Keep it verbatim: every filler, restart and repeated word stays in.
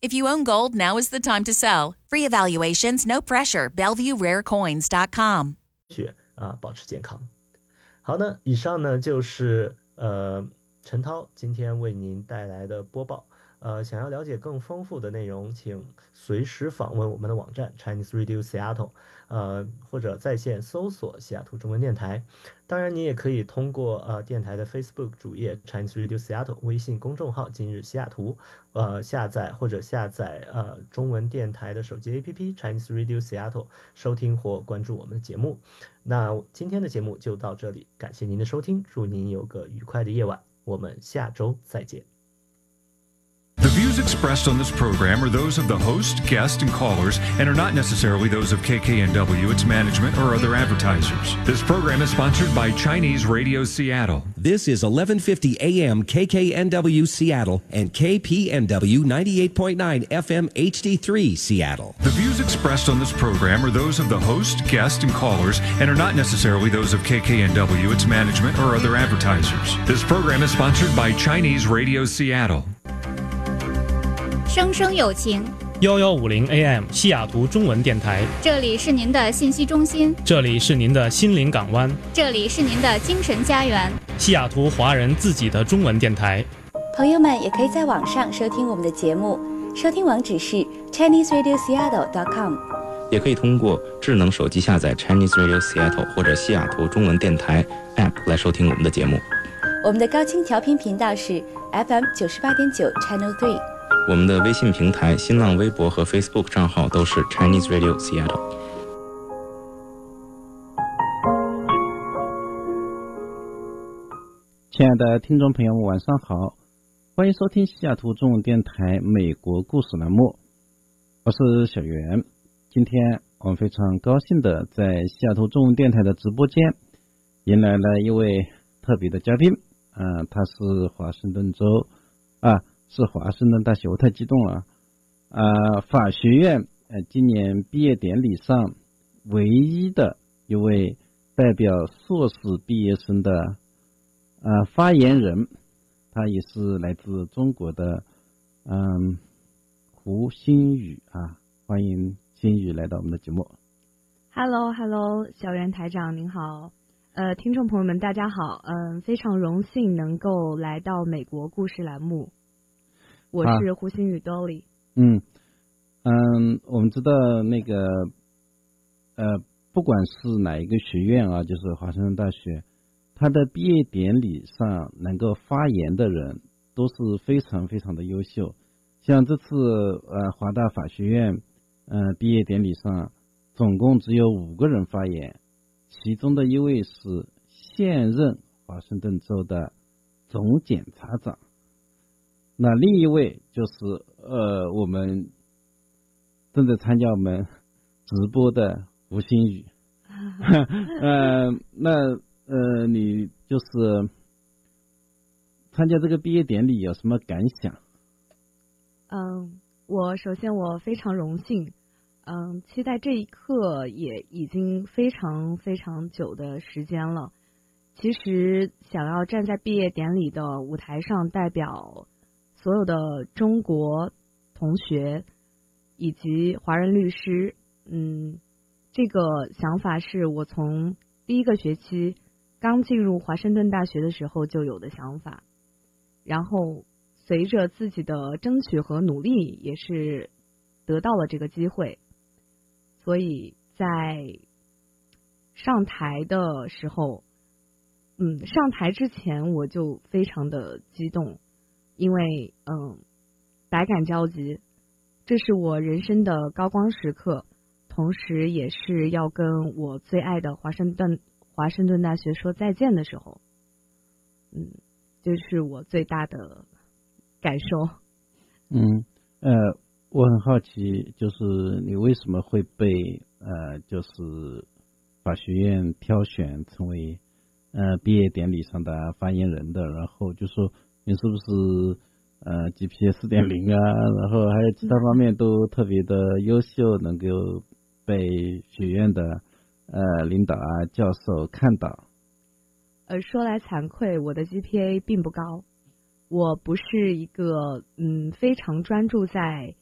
If you own gold, now is the time to sell. Free evaluations, no pressure. Bellevue Rare Coins dot com. 血啊，保持健康。好呢，以上呢就是呃陈涛今天为您带来的播报。呃，想要了解更丰富的内容，请随时访问我们的网站 Chinese Radio Seattle， 呃，或者在线搜索西雅图中文电台。当然，你也可以通过呃电台的 Facebook 主页 Chinese Radio Seattle， 微信公众号今日西雅图，呃下载或者下载呃中文电台的手机 A P P Chinese Radio Seattle， 收听或关注我们的节目。那今天的节目就到这里，感谢您的收听，祝您有个愉快的夜晚，我们下周再见。 The views expressed on this program are those of the host, guest, and callers and are not necessarily those of K K N W, its management, or other advertisers. This program is sponsored by Chinese Radio Seattle. This is eleven fifty A M K K N W Seattle and K P N W ninety-eight point nine F M H D three Seattle. The views expressed on this program are those of the host, guest, and callers and are not necessarily those of K K N W, its management, or other advertisers. This program is sponsored by Chinese Radio Seattle. 生生有情一一五零 A M 西雅图中文电台， 这里是您的信息中心， 这里是您的心灵港湾， 这里是您的精神家园， 西雅图华人自己的中文电台。 朋友们也可以在网上收听我们的节目，收听网址是 Chinese Radio Seattle dot com， 也可以通过智能手机下载 Chinese Radio Seattle 或者西雅图中文电台 App 来收听我们的节目。 我们的高清调频频道是 F M 九十八点九 Channel three。 我们的微信平台、新浪微博和 Facebook 账号都是 Chinese Radio Seattle。 亲爱的听众朋友们，晚上好，欢迎收听西雅图中文电台美国故事栏目，我是小袁。今天我们非常高兴的在西雅图中文电台的直播间迎来了一位特别的嘉宾，啊，他是华盛顿州啊。是华盛顿大学，我太激动了啊！法学院呃，今年毕业典礼上唯一的一位代表硕士毕业生的呃发言人，他也是来自中国的嗯胡新宇啊，欢迎新宇来到我们的节目。 Hello Hello， 小袁台长您好，呃，听众朋友们大家好，嗯、呃，非常荣幸能够来到美国故事栏目。我是胡新宇 Dolly。 嗯嗯，我们知道那个呃，不管是哪一个学院啊，就是华盛顿大学，他的毕业典礼上能够发言的人都是非常非常的优秀。像这次呃华大法学院呃毕业典礼上，总共只有五个人发言，其中的一位是现任华盛顿州的总检察长。那另一位就是呃我们正在参加我们直播的吴新宇，呃那呃你就是参加这个毕业典礼有什么感想？ 嗯，我首先我非常荣幸，嗯，期待这一刻也已经非常非常久的时间了。其实想要站在毕业典礼的舞台上代表所有的中国同学以及华人律师，嗯，这个想法是我从第一个学期刚进入华盛顿大学的时候就有的想法，然后随着自己的争取和努力，也是得到了这个机会，所以在上台的时候，嗯，上台之前我就非常的激动。因为嗯，百感交集，这是我人生的高光时刻，同时也是要跟我最爱的华盛顿华盛顿大学说再见的时候，嗯，这是我最大的感受。 嗯，呃，我很好奇，就是你为什么会被呃，就是法学院挑选成为呃毕业典礼上的发言人的？然后就说。你是不是呃 G P A 四点零 啊，然后还有其他方面都特别的优秀，能够被学院的呃领导啊教授看到？ 呃，说来惭愧，我的 G P A 并不高，我不是一个嗯非常专注在